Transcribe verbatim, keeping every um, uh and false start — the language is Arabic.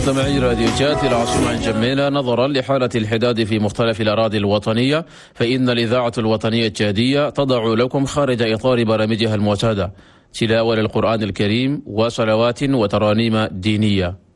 مستمعي راديو جات العاصمة الجميلة، نظرا لحالة الحداد في مختلف الأراضي الوطنية، فإن الإذاعة الوطنية الجادية تضع لكم خارج إطار برامجها المعتادة تلاوة للقرآن الكريم وصلوات وترانيم دينية.